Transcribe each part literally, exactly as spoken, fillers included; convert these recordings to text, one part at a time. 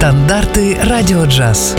Стандарти Радіо Джаз.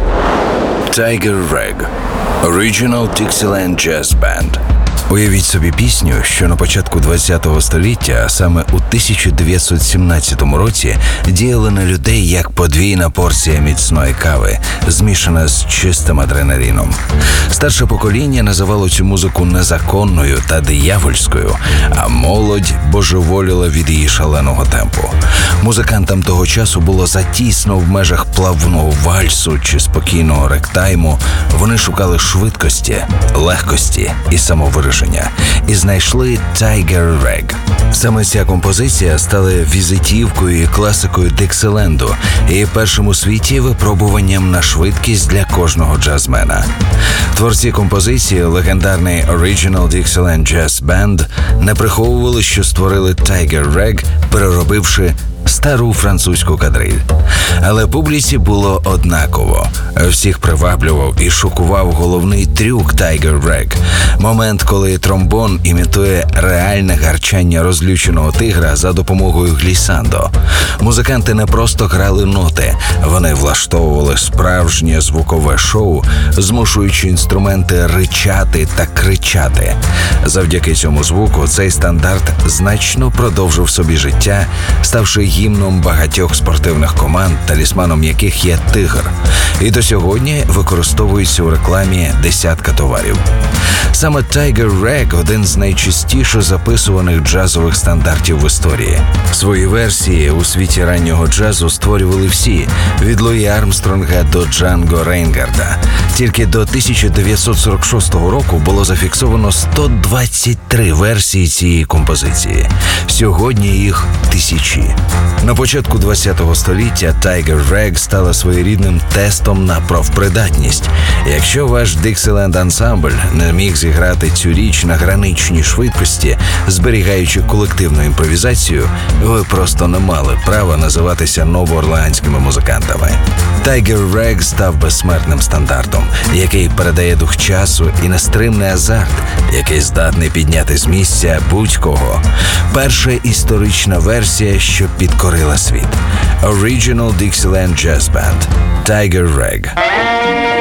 Tiger Rag – Original Dixieland Jazz Band. Уявіть собі пісню, що на початку ХХ століття, а саме у тисяча дев'ятсот сімнадцятому році, діяла на людей як подвійна порція міцної кави, змішана з чистим адреналіном. Старше покоління називало цю музику незаконною та диявольською, а молодь божеволіла від її шаленого темпу. Музикантам того часу було затісно в межах плавного вальсу чи спокійного ректайму. Вони шукали швидкості, легкості і самовираження. І знайшли Tiger Rag. Саме ця композиція стала візитівкою і класикою Диксіленду і першим у світі випробуванням на швидкість для кожного джазмена. Творці композиції, легендарний Original Dixieland Jazz Band, не приховували, що створили Tiger Rag, переробивши стару французьку кадриль. Але публіці було однаково. Всіх приваблював і шокував головний трюк Tiger Rag. Момент, коли тромбон імітує реальне гарчання розлюченого тигра за допомогою глісандо. Музиканти не просто грали ноти, вони влаштовували справжнє звукове шоу, змушуючи інструменти ричати та кричати. Завдяки цьому звуку цей стандарт значно продовжив собі життя, ставши гімном багатьох спортивних команд, талісманом яких є тигр. І до сьогодні використовується у рекламі десятка товарів. Саме Tiger Rag – один з найчастіше записуваних джазових стандартів в історії. Свої версії у світі раннього джазу створювали всі – від Луї Армстронга до Джанго Рейнгарда. Тільки до тисяча дев'ятсот сорок шостого року було зафіксовано сто двадцять три версії цієї композиції. Сьогодні їх тисячі. На початку ХХ століття Tiger Rag стала своєрідним тестом на профпридатність. Якщо ваш Dixieland ансамбль не міг зіграти цю річ на граничній швидкості, зберігаючи колективну імпровізацію, ви просто не мали права називатися новоорлеанськими музикантами. Tiger Rag став безсмертним стандартом, який передає дух часу і нестримний азарт, який здатний підняти з місця будь-кого. Перша історична версія, що підкорила світ. Original Dixieland Jazz Band. Tiger Rag.